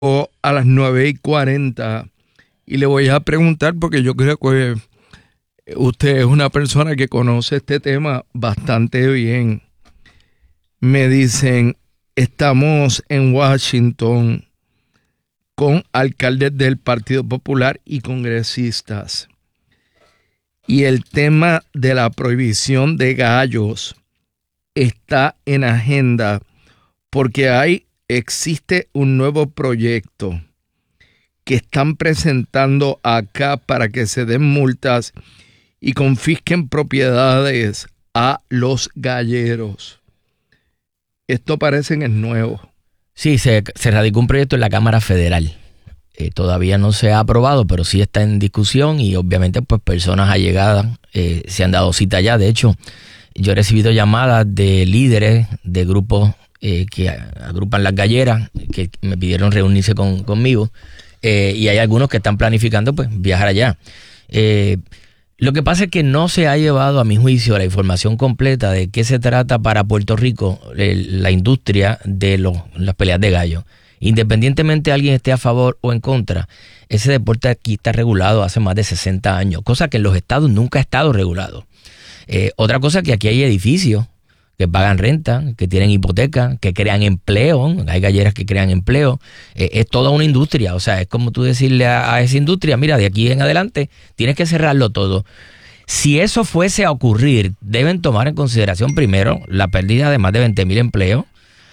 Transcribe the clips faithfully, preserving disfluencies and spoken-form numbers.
a las nueve y cuarenta y le voy a preguntar porque yo creo que usted es una persona que conoce este tema bastante bien. Me dicen, estamos en Washington con alcaldes del Partido Popular y congresistas. Y el tema de la prohibición de gallos está en agenda porque hay, existe un nuevo proyecto que están presentando acá para que se den multas y confisquen propiedades a los galleros. Esto parece que es nuevo. Sí, se, se radicó un proyecto en la Cámara Federal. Eh, todavía no se ha aprobado, pero sí está en discusión y obviamente pues personas allegadas eh, se han dado cita ya. De hecho, yo he recibido llamadas de líderes de grupos eh, que agrupan las galleras que me pidieron reunirse con, conmigo eh, y hay algunos que están planificando pues viajar allá. Eh, Lo que pasa es que no se ha llevado, a mi juicio, la información completa de qué se trata para Puerto Rico el, la industria de los, las peleas de gallo. Independientemente alguien esté a favor o en contra, ese deporte aquí está regulado hace más de sesenta años, cosa que en los estados nunca ha estado regulado. Eh, otra cosa es que aquí hay edificios que pagan renta, que tienen hipoteca, que crean empleo, hay galleras que crean empleo, eh, es toda una industria, o sea, es como tú decirle a, a esa industria, mira, de aquí en adelante tienes que cerrarlo todo. Si eso fuese a ocurrir, deben tomar en consideración primero la pérdida de más de veinte mil empleos,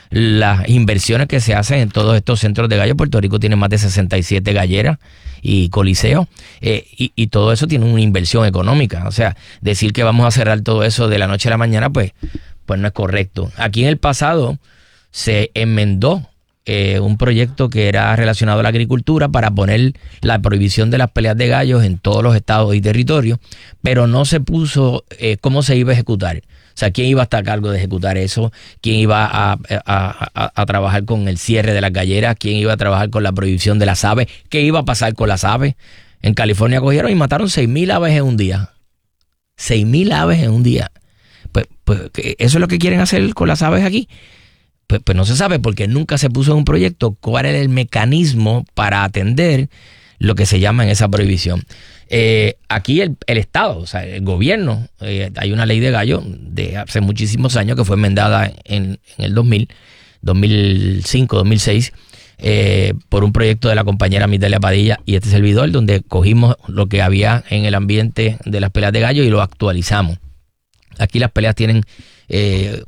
las inversiones que se hacen en todos estos centros de gallo. Puerto Rico tiene más de sesenta y siete galleras y coliseos, eh, y, y todo eso tiene una inversión económica, o sea, decir que vamos a cerrar todo eso de la noche a la mañana, pues pues no es correcto. Aquí en el pasado se enmendó eh, un proyecto que era relacionado a la agricultura para poner la prohibición de las peleas de gallos en todos los estados y territorios, pero no se puso eh, cómo se iba a ejecutar. O sea, quién iba a estar a cargo de ejecutar eso, quién iba a, a, a, a trabajar con el cierre de las galleras, quién iba a trabajar con la prohibición de las aves, qué iba a pasar con las aves. En California cogieron y mataron seis mil aves en un día. seis mil aves en un día. Pues, pues eso es lo que quieren hacer con las aves aquí. Pues, pues no se sabe porque nunca se puso en un proyecto cuál era el mecanismo para atender lo que se llama en esa prohibición. Eh, aquí el, el Estado, o sea, el gobierno, eh, hay una ley de gallo de hace muchísimos años que fue enmendada en, en el dos mil, dos mil cinco, dos mil seis, eh, por un proyecto de la compañera Migdalia Padilla y este servidor, donde cogimos lo que había en el ambiente de las peleas de gallo y lo actualizamos. Aquí las peleas tienen, eh,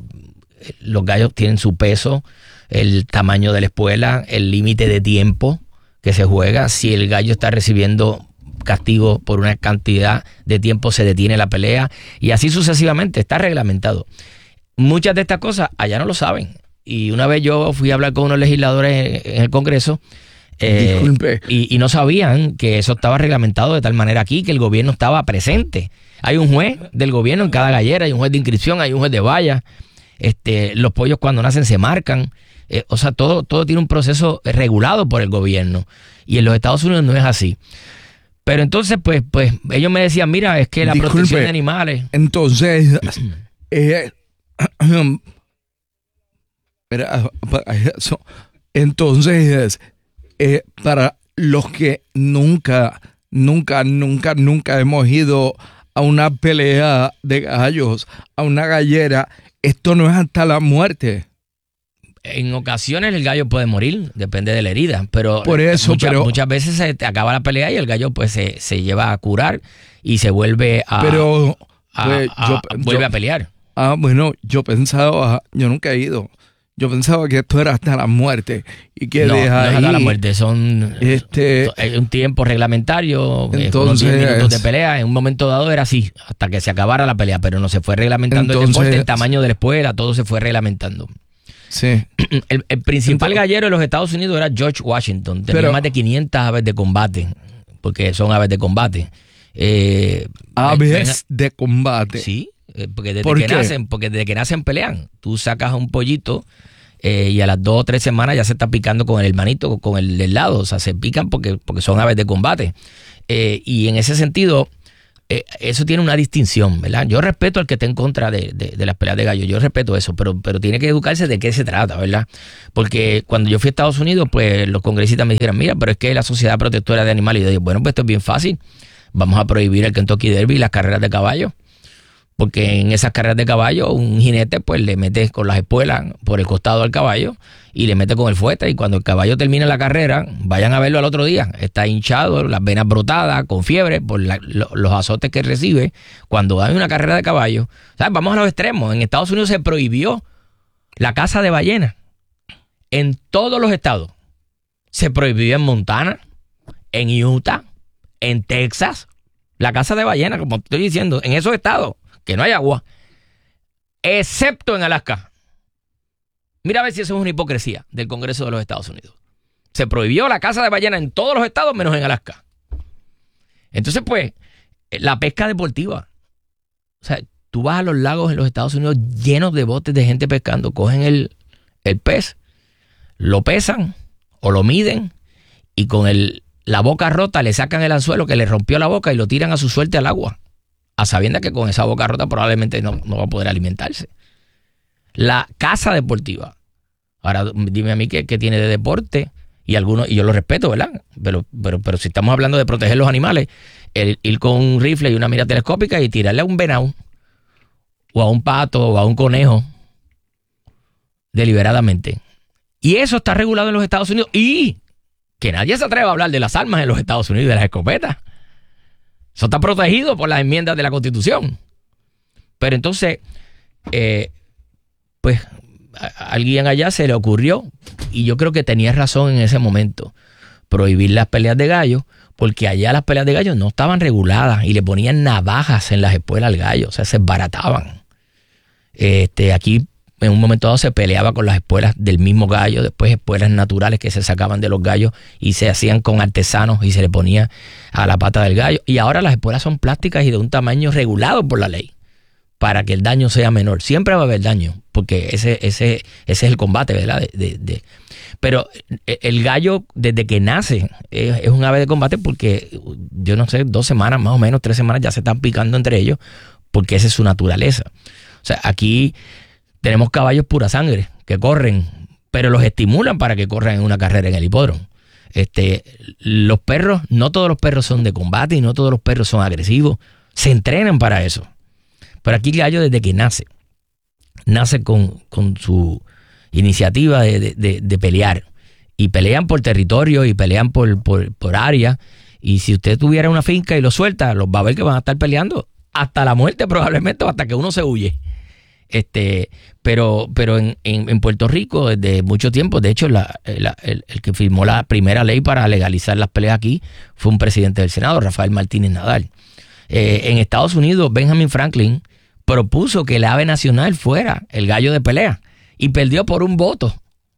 los gallos tienen su peso, el tamaño de la espuela, el límite de tiempo que se juega. Si el gallo está recibiendo castigo por una cantidad de tiempo, se detiene la pelea y así sucesivamente, está reglamentado. Muchas de estas cosas allá no lo saben. Y una vez yo fui a hablar con unos legisladores en el Congreso eh, Disculpe. Y, y no sabían que eso estaba reglamentado de tal manera aquí, que el gobierno estaba presente. Hay un juez del gobierno en cada gallera, hay un juez de inscripción, hay un juez de valla. Este, los pollos cuando nacen se marcan. Eh, o sea, todo, todo tiene un proceso regulado por el gobierno. Y en los Estados Unidos no es así. Pero entonces, pues, pues ellos me decían, mira, es que la Disculpe, protección de animales. Entonces, eh, mira, eso. Entonces, eh, para los que nunca, nunca, nunca, nunca hemos ido a una pelea de gallos, a una gallera, esto no es hasta la muerte. En ocasiones el gallo puede morir, depende de la herida, pero, Por eso, muchas, pero, muchas veces se te acaba la pelea y el gallo pues se, se lleva a curar y se vuelve a, pero, a, pues, a, yo, a vuelve yo, a pelear. Ah, bueno, yo pensaba, yo nunca he ido. Yo pensaba que esto era hasta la muerte y que no, de no ahí, es hasta la muerte, son este, hay un tiempo reglamentario, entonces, unos diez minutos de pelea. En un momento dado era así, hasta que se acabara la pelea, pero no se fue reglamentando entonces, el deporte, el tamaño de la espuela, todo se fue reglamentando. Sí. El, el principal entonces, gallero de los Estados Unidos era George Washington, tenía pero, más de quinientas aves de combate, porque son aves de combate. Eh, aves ven, de combate. Sí. Porque desde ¿Por que qué? nacen, porque desde que nacen pelean. Tú sacas un pollito eh, y a las dos o tres semanas ya se está picando con el hermanito, con el del lado. O sea, se pican porque, porque son aves de combate. Eh, y en ese sentido, eh, eso tiene una distinción, ¿verdad? Yo respeto al que esté en contra de, de, de las peleas de gallo, yo respeto eso, pero, pero tiene que educarse de qué se trata, ¿verdad? Porque cuando yo fui a Estados Unidos, pues los congresistas me dijeron, mira, pero es que la Sociedad Protectora de Animales, y yo digo, bueno, pues esto es bien fácil, vamos a prohibir el Kentucky Derby y las carreras de caballo. Porque en esas carreras de caballo, un jinete pues le mete con las espuelas por el costado al caballo y le mete con el fuete. Y cuando el caballo termina la carrera, vayan a verlo al otro día. Está hinchado, las venas brotadas, con fiebre por la, lo, los azotes que recibe cuando hay una carrera de caballo. ¿Sabes? Vamos a los extremos. En Estados Unidos se prohibió la caza de ballenas. En todos los estados. Se prohibió en Montana, en Utah, en Texas. La caza de ballenas, como estoy diciendo, en esos estados. Que no hay agua, excepto en Alaska. Mira a ver si eso es una hipocresía del Congreso de los Estados Unidos. Se prohibió la caza de ballena en todos los estados menos en Alaska. Entonces, pues, la pesca deportiva. O sea, tú vas a los lagos en los Estados Unidos llenos de botes de gente pescando. Cogen el, el pez, lo pesan o lo miden y con el, la boca rota le sacan el anzuelo que le rompió la boca y lo tiran a su suerte al agua. A sabiendas que con esa boca rota probablemente no, no va a poder alimentarse. La caza deportiva. Ahora dime a mí qué, qué tiene de deporte y algunos, y yo lo respeto, ¿verdad? Pero, pero, pero si estamos hablando de proteger los animales, el ir con un rifle y una mira telescópica y tirarle a un venado o a un pato o a un conejo deliberadamente. Y eso está regulado en los Estados Unidos y que nadie se atreva a hablar de las armas en los Estados Unidos y de las escopetas. Eso está protegido por las enmiendas de la Constitución. Pero entonces, eh, pues, a alguien allá se le ocurrió, y yo creo que tenía razón en ese momento, prohibir las peleas de gallo, porque allá las peleas de gallo no estaban reguladas y le ponían navajas en las espuelas al gallo, o sea, se esbarataban. Este, aquí en un momento dado se peleaba con las espuelas del mismo gallo, después espuelas naturales que se sacaban de los gallos y se hacían con artesanos y se le ponía a la pata del gallo. Y ahora las espuelas son plásticas y de un tamaño regulado por la ley para que el daño sea menor. Siempre va a haber daño porque ese, ese, ese es el combate, ¿verdad? De, de, de. Pero el gallo desde que nace es, es un ave de combate porque yo no sé, dos semanas más o menos, tres semanas ya se están picando entre ellos porque esa es su naturaleza. O sea, aquí tenemos caballos pura sangre que corren, pero los estimulan para que corran en una carrera en el hipódromo. Este, los perros, no todos los perros son de combate y no todos los perros son agresivos. Se entrenan para eso. Pero aquí el gallo desde que nace, nace con, con su iniciativa de, de, de, de pelear. Y pelean por territorio y pelean por, por, por área. Y si usted tuviera una finca y lo suelta, los va a ver que van a estar peleando hasta la muerte probablemente o hasta que uno se huye. Este, pero, pero en, en, en Puerto Rico desde mucho tiempo, de hecho la, la, el, el que firmó la primera ley para legalizar las peleas aquí fue un presidente del Senado, Rafael Martínez Nadal. Eh, en Estados Unidos, Benjamin Franklin propuso que el ave nacional fuera el gallo de pelea y perdió por un voto.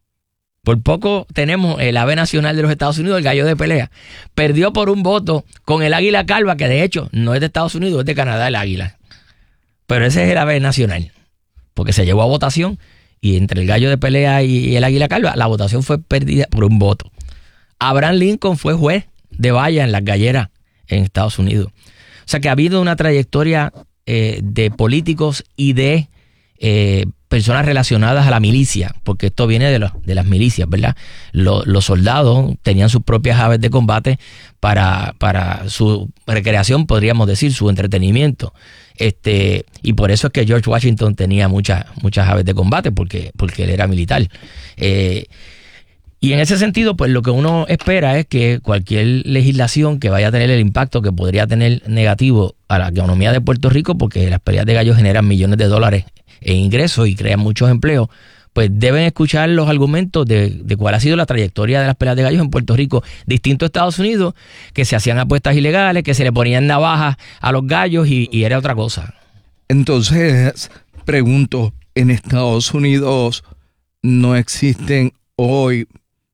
Por poco tenemos el ave nacional de los Estados Unidos, el gallo de pelea. Perdió por un voto con el águila calva, que de hecho no es de Estados Unidos, es de Canadá el águila. Pero ese es el ave nacional. Porque se llevó a votación y entre el gallo de pelea y el águila calva, la votación fue perdida por un voto. Abraham Lincoln fue juez de valla en las galleras en Estados Unidos. O sea que ha habido una trayectoria eh, de políticos y de eh, personas relacionadas a la milicia, porque esto viene de, los, de las milicias, ¿verdad? Los, los soldados tenían sus propias aves de combate para, para su recreación, podríamos decir, su entretenimiento. Este, y por eso es que George Washington tenía muchas, muchas aves de combate, porque, porque él era militar. Eh, y en ese sentido, pues lo que uno espera es que cualquier legislación que vaya a tener el impacto que podría tener negativo a la economía de Puerto Rico, porque las peleas de gallos generan millones de dólares en ingresos y crean muchos empleos, pues deben escuchar los argumentos de, de cuál ha sido la trayectoria de las peleas de gallos en Puerto Rico, distinto a Estados Unidos, que se hacían apuestas ilegales, que se le ponían navajas a los gallos y, y era otra cosa. Entonces, pregunto, ¿en Estados Unidos no existen hoy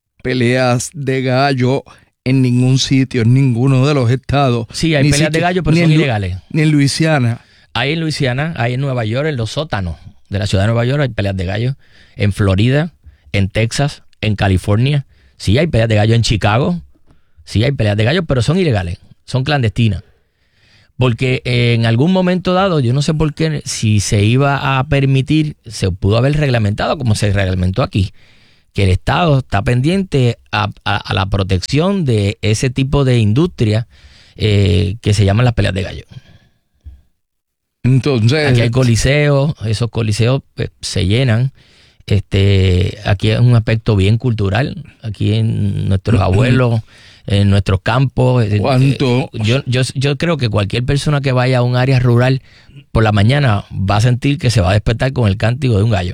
peleas de gallo en ningún sitio, en ninguno de los estados? Sí, hay ni peleas sitio, de gallo, pero son ilegales. Ni en Luisiana. Hay en Luisiana, hay en Nueva York, en los sótanos de la ciudad de Nueva York hay peleas de gallo. En Florida, en Texas, en California. Sí hay peleas de gallo en Chicago. Sí hay peleas de gallo, pero son ilegales, son clandestinas. Porque en algún momento dado, yo no sé por qué, si se iba a permitir, se pudo haber reglamentado como se reglamentó aquí, que el Estado está pendiente a, a, a la protección de ese tipo de industria eh, que se llaman las peleas de gallo. Entonces, aquí hay coliseos, esos coliseos pues, se llenan. Este, aquí es un aspecto bien cultural. Aquí en nuestros abuelos, en nuestros campos. ¿Cuánto? Eh, yo, yo, yo creo que cualquier persona que vaya a un área rural por la mañana va a sentir que se va a despertar con el cántico de un gallo.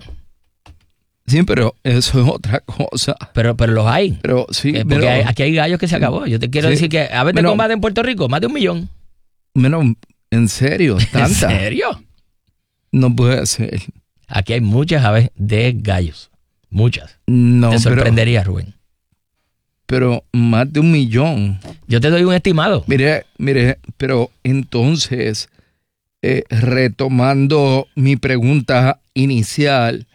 Sí, pero eso es otra cosa. Pero, pero los hay. Pero sí, eh, porque pero, hay, aquí hay gallos que se acabó. Yo te quiero sí, decir que a ver de combate en Puerto Rico, más de un millón. Menos, ¿en serio? ¿Tanta? ¿En serio? No puede ser. Aquí hay muchas aves de gallos. Muchas. No, te sorprendería, pero, Rubén. Pero más de un millón. Yo te doy un estimado. Mire, mire, pero entonces, eh, retomando mi pregunta inicial,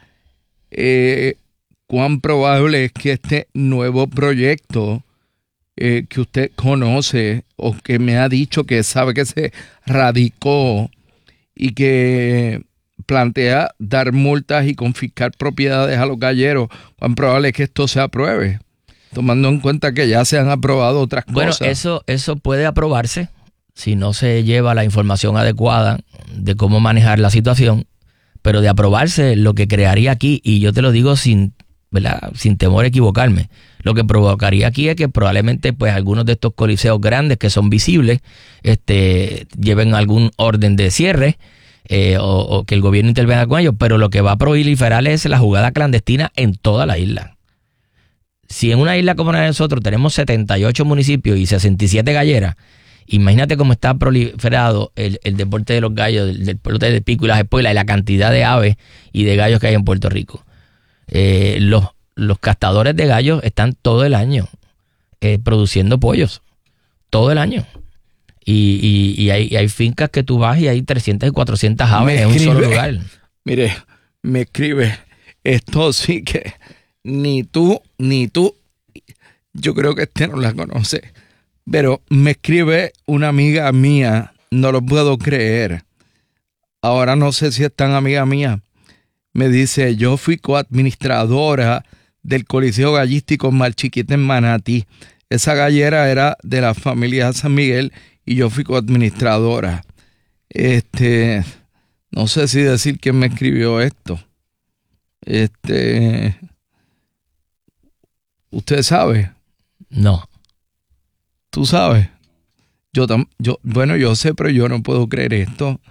eh, ¿cuán probable es que este nuevo proyecto eh, que usted conoce o que me ha dicho que sabe que se radicó y que plantea dar multas y confiscar propiedades a los galleros, cuán probable es que esto se apruebe? Tomando en cuenta que ya se han aprobado otras bueno, cosas. Bueno, eso, eso puede aprobarse si no se lleva la información adecuada de cómo manejar la situación, pero de aprobarse lo que crearía aquí, y yo te lo digo sin, ¿verdad? sin temor a equivocarme, lo que provocaría aquí es que probablemente pues algunos de estos coliseos grandes que son visibles este, lleven algún orden de cierre eh, o, o que el gobierno intervenga con ellos, pero lo que va a proliferar es la jugada clandestina en toda la isla. Si en una isla como la de nosotros tenemos setenta y ocho municipios y sesenta y siete galleras, imagínate cómo está proliferado el, el deporte de los gallos, el deporte del pico y las espuelas y la cantidad de aves y de gallos que hay en Puerto Rico. Eh, los, los castadores de gallos están todo el año eh, produciendo pollos, todo el año. Y, y, y, hay, y hay fincas que tú vas y hay trescientas y cuatrocientas aves me en escribe, un solo lugar. Mire, me escribe, esto sí que... Ni tú, ni tú, yo creo que este no la conoce, pero me escribe una amiga mía, no lo puedo creer. Ahora no sé si es tan amiga mía. Me dice, yo fui coadministradora del Coliseo Gallístico Malchiquita en Manatí. Esa gallera era de la familia San Miguel y yo fui coadministradora. Este, no sé si decir quién me escribió esto. Este... ¿Usted sabe? No. ¿Tú sabes? Yo, tam, yo Bueno, yo sé, pero yo no puedo creer esto.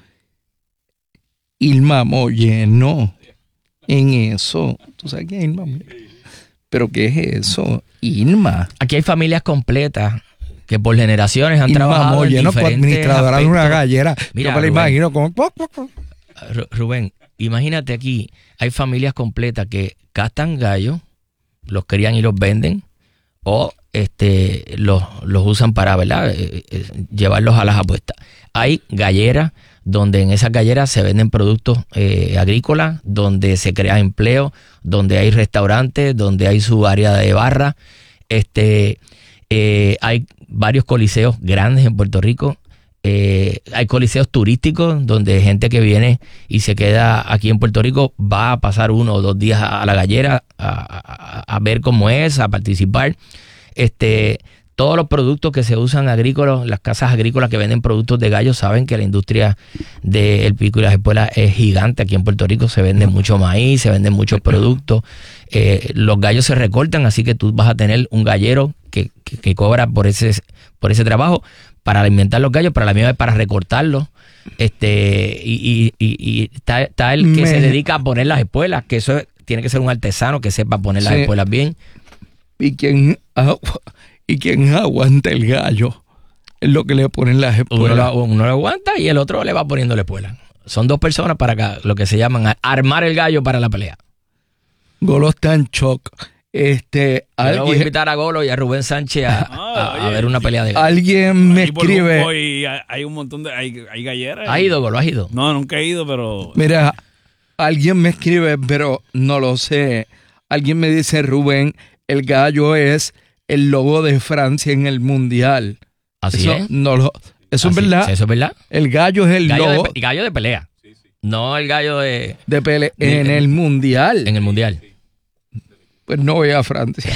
Irma Moyeno. En eso. ¿Tú sabes quién es Irma Moyeno? ¿Pero qué es eso? Irma. Aquí hay familias completas que por generaciones han Irma trabajado Moyeno, en diferentes administradora de una gallera. Mira, yo me la imagino como... Rubén, imagínate aquí, hay familias completas que castan gallos, los crían y los venden, o este los, los usan para, ¿verdad? Eh, eh, llevarlos a las apuestas. Hay galleras donde en esas galleras se venden productos eh, agrícolas, donde se crea empleo, donde hay restaurantes, donde hay su área de barra. Este, eh, hay varios coliseos grandes en Puerto Rico. Eh, hay coliseos turísticos donde gente que viene y se queda aquí en Puerto Rico va a pasar uno o dos días a la gallera a, a, a ver cómo es, a participar. Este, todos los productos que se usan agrícolas, las casas agrícolas que venden productos de gallos saben que la industria del pico y las espuelas es gigante. Aquí en Puerto Rico se vende mucho maíz, se venden muchos productos. Eh, los gallos se recortan, así que tú vas a tener un gallero que, que, que cobra por ese, por ese trabajo, para alimentar los gallos, para la misma vez para recortarlos. Este, y, y, y está, está el que Me... se dedica a poner las espuelas, que eso tiene que ser un artesano que sepa poner las sí. espuelas bien. Y quien, y quien aguanta el gallo es lo que le ponen las espuelas. Uno, uno lo aguanta y el otro le va poniendo la espuela. Son dos personas para lo que se llaman armar el gallo para la pelea. Golo está en shock. Este, Yo alguien, voy a invitar a Golo y a Rubén Sánchez a, no, a, oye, a ver una pelea de gallo. Alguien me escribe. Hoy hay un montón de. Hay, hay galleras. ¿Ha ido, Golo? ¿Has ido? No, nunca he ido, pero. Mira, alguien me escribe, pero no lo sé. Alguien me dice, Rubén, el gallo es el logo de Francia en el mundial. ¿Así Eso es? No lo, Eso Así, es verdad. Eso es verdad. El gallo es el Gallo lobo de, gallo de pelea. Sí, sí. No el gallo de... de pelea en de, el mundial. En el mundial. Pues no voy a Francia.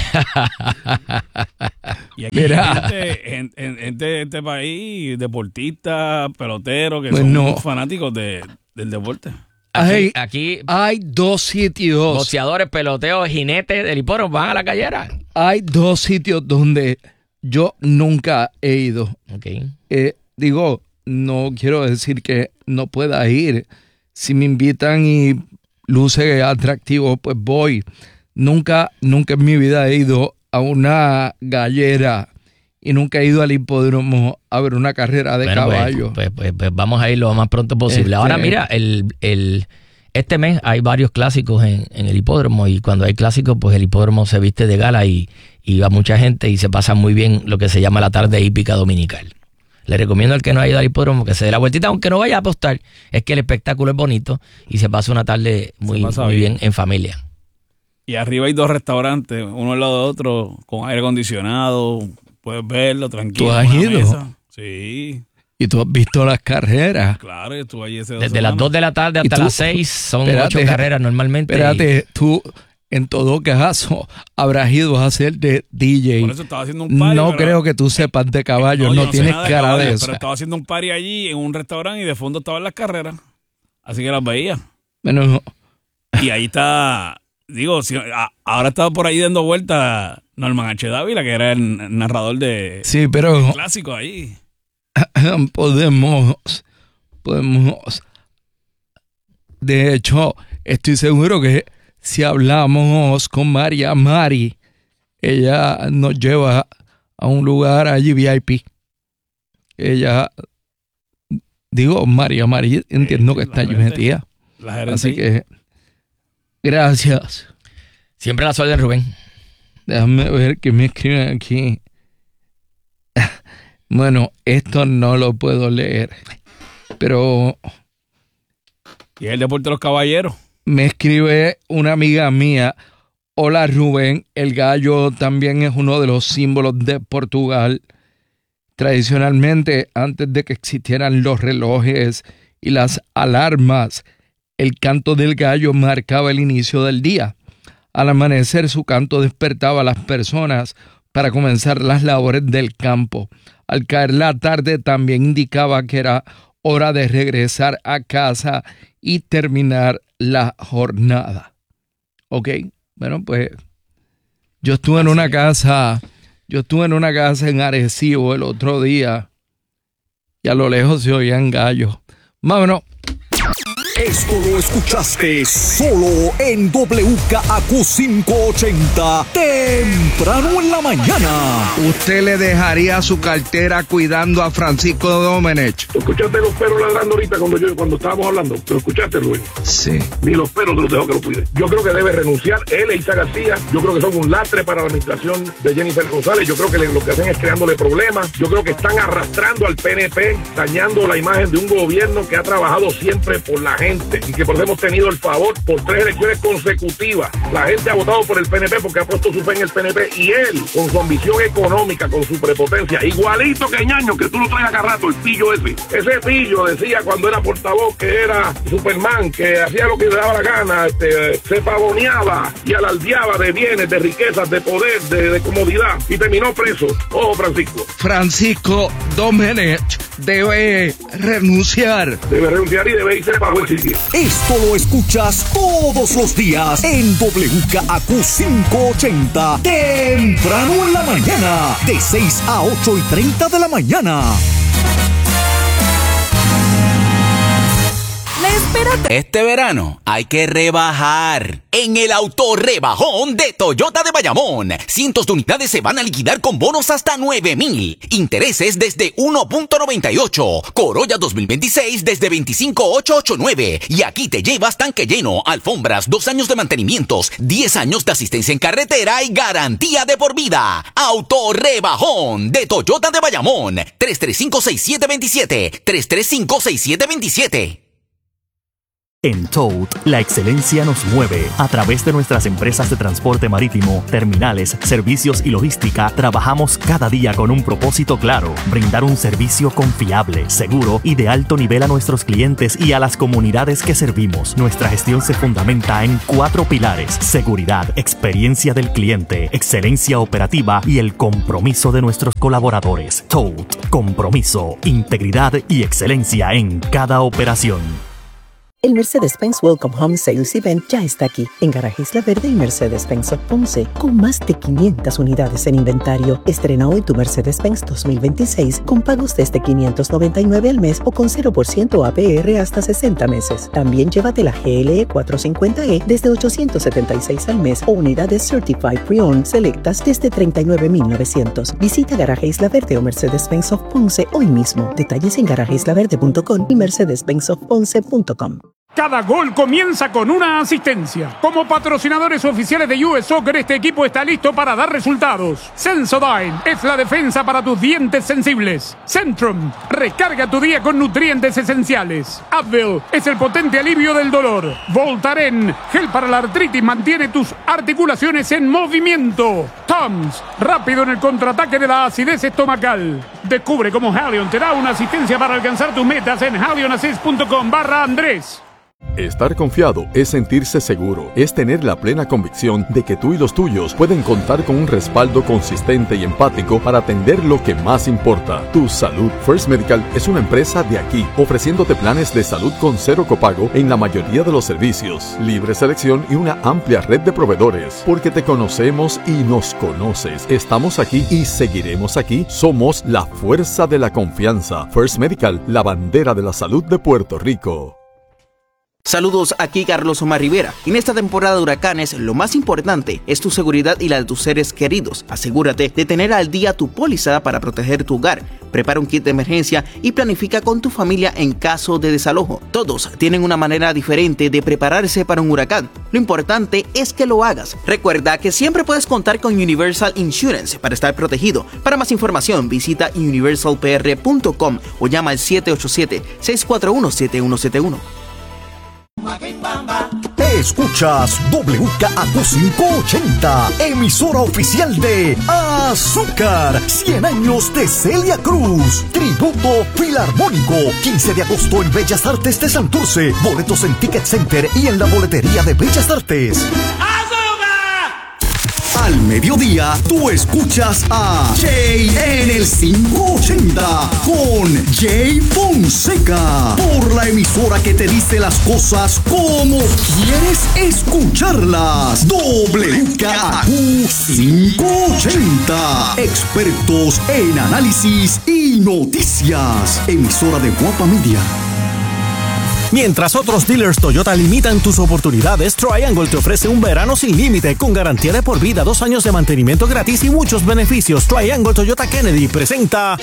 Y aquí Mira. Gente, en, en, en este, este país, deportistas, peloteros, que Pues son no. fanáticos de, del deporte. Aquí, Hay, aquí hay dos sitios. boxeadores, peloteos, jinetes del hipódromo van a la gallera. Hay dos sitios donde yo nunca he ido. Okay. Eh, digo, no quiero decir que no pueda ir. Si me invitan y luce atractivo, pues voy. Nunca, nunca en mi vida he ido a una gallera y nunca he ido al hipódromo a ver una carrera de bueno, caballo. Pues, pues, pues, pues vamos a ir lo más pronto posible. Este... Ahora mira, el, el, este mes hay varios clásicos en, en el hipódromo y cuando hay clásicos, pues el hipódromo se viste de gala y, y va mucha gente y se pasa muy bien lo que se llama la tarde hípica dominical. Le recomiendo al que no haya ido al hipódromo que se dé la vueltita, aunque no vaya a apostar. Es que el espectáculo es bonito y se pasa una tarde muy, muy bien en familia. Y arriba hay dos restaurantes, uno al lado de otro, con aire acondicionado. Puedes verlo tranquilo. ¿Tú has ido? Mesa. Sí. ¿Y tú has visto las carreras? Claro, yo estuve allí ese dos Desde semanas. las dos de la tarde hasta tú? las seis son Espérate, ocho carreras normalmente. Espérate, tú en todo caso habrás ido a hacer de D J. Por eso estaba haciendo un party. No pero... creo que tú sepas de caballos, no, no, no tienes sé nada cara de, caballos, eso. Pero estaba haciendo un party allí en un restaurante y de fondo estaban las carreras. Así que las veía. Bueno, y ahí está, digo, si, a, ahora estaba por ahí dando vueltas Norman H. Dávila, que era el narrador de sí, pero clásico ahí. podemos, podemos. De hecho, estoy seguro que si hablamos con María Mari, ella nos lleva a un lugar allí V I P. Ella, digo, María Mari, entiendo sí, que está allí gerente, metida. La gerente Así ahí. que, gracias. Siempre a la orden, Rubén. Déjame ver qué me escriben aquí. Bueno, esto no lo puedo leer, pero Y es el deporte de los caballeros. me escribe una amiga mía. Hola Rubén, el gallo también es uno de los símbolos de Portugal. Tradicionalmente, antes de que existieran los relojes y las alarmas, el canto del gallo marcaba el inicio del día. Al amanecer, su canto despertaba a las personas para comenzar las labores del campo. Al caer la tarde, también indicaba que era hora de regresar a casa y terminar la jornada. Ok, bueno, pues yo estuve en una casa, yo estuve en una casa en Arecibo el otro día y a lo lejos se oían gallos. Vámonos. Esto lo escuchaste solo en W K A Q quinientos ochenta, temprano en la mañana. ¿Usted le dejaría su cartera cuidando a Francisco Domenech? ¿Tú escuchaste los perros ladrando ahorita cuando yo cuando estábamos hablando? ¿Lo escuchaste, Rubén? Sí. Ni los perros te los dejó que lo cuide. Yo creo que debe renunciar él e Isa García. Yo creo que son un lastre para la administración de Jennifer González. Yo creo que le, lo que hacen es creándole problemas. Yo creo que están arrastrando al P N P, dañando la imagen de un gobierno que ha trabajado siempre por la gente y que por eso hemos tenido el favor por tres elecciones consecutivas. La gente ha votado por el P N P porque ha puesto su fe en el P N P y él, con su ambición económica, con su prepotencia, igualito que Ñaño, que tú lo traes acá rato, el pillo ese. Ese pillo decía cuando era portavoz que era Superman, que hacía lo que le daba la gana, este, se pavoneaba y alardeaba de bienes, de riquezas, de poder, de, de comodidad y terminó preso. Ojo, Francisco. Francisco Domenech debe renunciar. Debe renunciar y debe irse para buen sitio. Esto lo escuchas todos los días en W K A Q quinientos ochenta, temprano en la mañana, de seis a ocho y treinta de la mañana. Este verano hay que rebajar en el autorrebajón de Toyota de Bayamón. Cientos de unidades se van a liquidar con bonos hasta nueve mil. Intereses desde uno punto noventa y ocho. Corolla dos mil veintiséis desde veinticinco mil ochocientos ochenta y nueve. Y aquí te llevas tanque lleno, alfombras, dos años de mantenimientos, diez años de asistencia en carretera y garantía de por vida. Autorrebajón de Toyota de Bayamón. tres tres cinco, seis siete dos siete. tres tres cinco, seis siete dos siete. En Toad, la excelencia nos mueve. A través de nuestras empresas de transporte marítimo, terminales, servicios y logística, trabajamos cada día con un propósito claro: brindar un servicio confiable, seguro y de alto nivel a nuestros clientes y a las comunidades que servimos. Nuestra gestión se fundamenta en cuatro pilares: seguridad, experiencia del cliente, excelencia operativa y el compromiso de nuestros colaboradores. Toad, compromiso, integridad y excelencia en cada operación. El Mercedes-Benz Welcome Home Sales Event ya está aquí, en Garaje Isla Verde y Mercedes-Benz of Ponce, con más de quinientas unidades en inventario. Estrena hoy tu Mercedes-Benz dos mil veintiséis con pagos desde quinientos noventa y nueve al mes o con cero por ciento A P R hasta sesenta meses. También llévate la G L E cuatrocientos cincuenta E desde ochocientos setenta y seis al mes o unidades Certified Pre-Owned selectas desde treinta y nueve mil novecientos. Visita Garaje Isla Verde o Mercedes-Benz of Ponce hoy mismo. Detalles en garaje isla verde punto com y mercedes benz of ponce punto com. Cada gol comienza con una asistencia. Como patrocinadores oficiales de U S Soccer, este equipo está listo para dar resultados. Sensodyne es la defensa para tus dientes sensibles. Centrum, recarga tu día con nutrientes esenciales. Advil es el potente alivio del dolor. Voltaren, gel para la artritis, mantiene tus articulaciones en movimiento. Tums, rápido en el contraataque de la acidez estomacal. Descubre cómo Halion te da una asistencia para alcanzar tus metas en halionassist punto com barra Andrés. Estar confiado es sentirse seguro, es tener la plena convicción de que tú y los tuyos pueden contar con un respaldo consistente y empático para atender lo que más importa, tu salud. First Medical es una empresa de aquí, ofreciéndote planes de salud con cero copago en la mayoría de los servicios, libre selección y una amplia red de proveedores. Porque te conocemos y nos conoces. Estamos aquí y seguiremos aquí. Somos la fuerza de la confianza. First Medical, la bandera de la salud de Puerto Rico. Saludos, aquí Carlos Omar Rivera. En esta temporada de huracanes, lo más importante es tu seguridad y la de tus seres queridos. Asegúrate de tener al día tu póliza para proteger tu hogar. Prepara un kit de emergencia y planifica con tu familia en caso de desalojo. Todos tienen una manera diferente de prepararse para un huracán. Lo importante es que lo hagas. Recuerda que siempre puedes contar con Universal Insurance para estar protegido. Para más información, visita universal p r punto com o llama al siete ocho siete, seis cuatro uno, siete uno siete uno. Escuchas W K A Q quinientos ochenta, emisora oficial de Azúcar, cien años de Celia Cruz, tributo filarmónico, quince de agosto en Bellas Artes de Santurce, boletos en Ticket Center y en la boletería de Bellas Artes. Al mediodía, tú escuchas a Jay en el quinientos ochenta con Jay Fonseca por la emisora que te dice las cosas como quieres escucharlas. W K A Q quinientos ochenta, expertos en análisis y noticias. Emisora de Guapa Media. Mientras otros dealers Toyota limitan tus oportunidades, Triangle te ofrece un verano sin límite, con garantía de por vida, dos años de mantenimiento gratis y muchos beneficios. Triangle Toyota Kennedy presenta...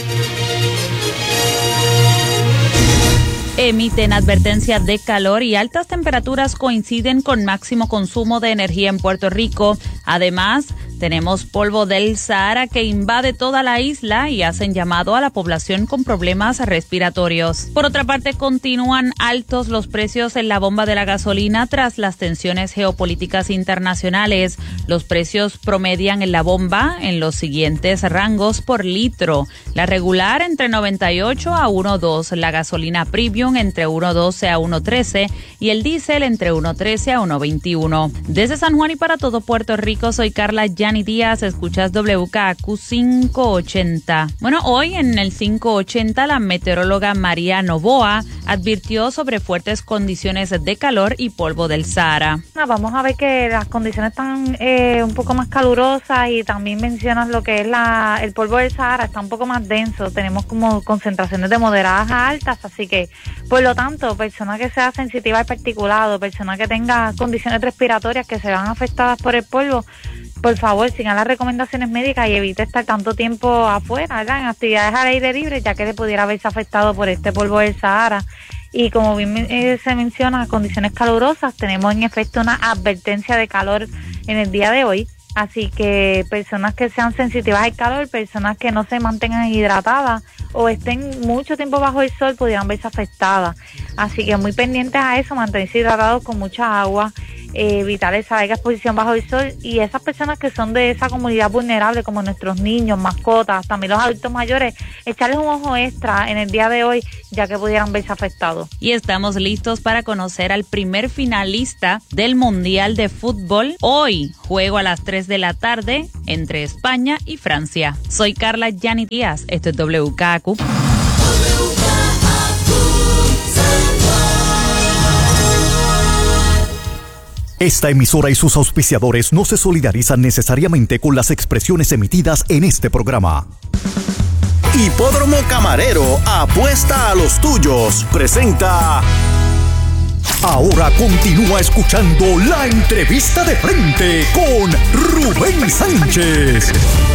Emiten advertencia de calor y altas temperaturas coinciden con máximo consumo de energía en Puerto Rico. Además, tenemos polvo del Sahara que invade toda la isla y hacen llamado a la población con problemas respiratorios. Por otra parte, continúan altos los precios en la bomba de la gasolina tras las tensiones geopolíticas internacionales. Los precios promedian en la bomba en los siguientes rangos por litro. La regular entre noventa y ocho a uno dos, la gasolina premium entre uno doce a uno trece y el diésel entre uno trece a uno veintiuno. Desde San Juan y para todo Puerto Rico, soy Carla Yani Díaz, escuchas W K A Q quinientos ochenta. Bueno, hoy en el quinientos ochenta la meteoróloga María Novoa advirtió sobre fuertes condiciones de calor y polvo del Sahara. Vamos a ver que las condiciones están eh, un poco más calurosas y también mencionas lo que es la el polvo del Sahara, está un poco más denso, tenemos como concentraciones de moderadas a altas, así que por lo tanto, persona que sea sensitiva al particulado, persona que tenga condiciones respiratorias que se vean afectadas por el polvo, por favor, sigan las recomendaciones médicas y evite estar tanto tiempo afuera, ¿verdad? En actividades al aire libre, ya que le pudiera haberse afectado por este polvo del Sahara. Y como bien eh, se menciona, condiciones calurosas, tenemos en efecto una advertencia de calor en el día de hoy. Así que personas que sean sensitivas al calor, personas que no se mantengan hidratadas o estén mucho tiempo bajo el sol pudieran verse afectadas. Así que muy pendientes a eso, mantenerse hidratados con mucha agua, eh, evitar esa larga exposición bajo el sol, y esas personas que son de esa comunidad vulnerable, como nuestros niños, mascotas, también los adultos mayores, echarles un ojo extra en el día de hoy, ya que pudieran verse afectados. Y estamos listos para conocer al primer finalista del Mundial de Fútbol. Hoy juego a las tres de la tarde entre España y Francia. Soy Carla Yani Díaz, esto es W K A Q. Esta emisora y sus auspiciadores no se solidarizan necesariamente con las expresiones emitidas en este programa. Hipódromo Camarero, apuesta a los tuyos. Presenta. Ahora continúa escuchando la entrevista de frente con Rubén Sánchez.